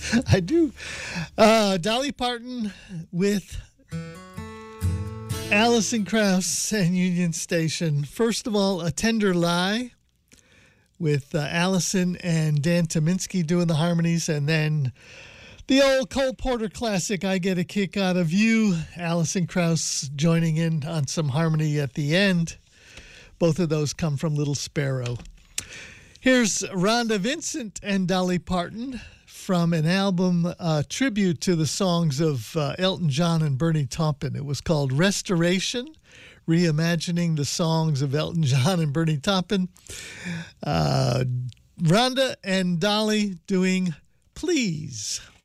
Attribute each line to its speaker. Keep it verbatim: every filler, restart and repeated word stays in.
Speaker 1: I do. Uh, Dolly Parton with Alison Krauss and Union Station. First of all, A Tender Lie with uh, Allison and Dan Tominski doing the harmonies, and then the old Cole Porter classic, I Get a Kick Out of You, Alison Krauss joining in on some harmony at the end. Both of those come from Little Sparrow. Here's Rhonda Vincent and Dolly Parton from an album uh, tribute to the songs of uh, Elton John and Bernie Taupin. It was called Restoration, reimagining the songs of Elton John and Bernie Taupin. Uh, Rhonda and Dolly doing Please.